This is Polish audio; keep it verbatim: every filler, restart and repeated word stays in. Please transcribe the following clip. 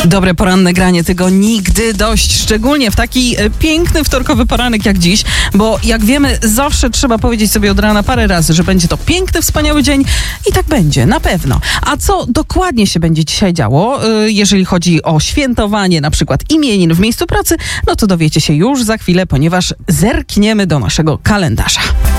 Dobre poranne granie, tego nigdy dość, szczególnie w taki e, piękny wtorkowy poranek jak dziś, bo jak wiemy, zawsze trzeba powiedzieć sobie od rana parę razy, że będzie to piękny, wspaniały dzień i tak będzie, na pewno. A co dokładnie się będzie dzisiaj działo, e, jeżeli chodzi o świętowanie na przykład imienin w miejscu pracy, no to dowiecie się już za chwilę, ponieważ zerkniemy do naszego kalendarza.